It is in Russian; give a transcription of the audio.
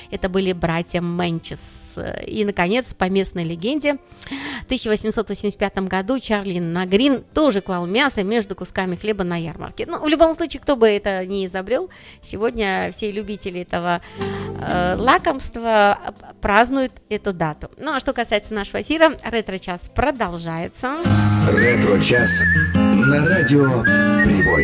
Это были братья Менчес. И, наконец, по местной легенде, в 1885 году Чарли Нагрин тоже клал мясо между кусками хлеба на ярмарке. Ну, в любом случае, кто бы это ни изобрел, сегодня все любители этого лакомства празднуют эту дату. Ну, а что касается нашего эфира, ретро-час продолжается. Ретро-час на радио Прибой.